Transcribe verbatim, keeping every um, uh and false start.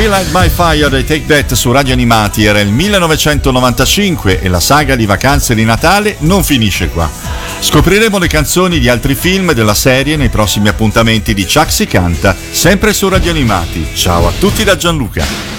Light My Fire dei Take That su Radio Animati era il millenovecentonovantacinque e la saga di Vacanze di Natale non finisce qua. Scopriremo le canzoni di altri film della serie nei prossimi appuntamenti di Chuck si canta, sempre su Radio Animati. Ciao a tutti da Gianluca.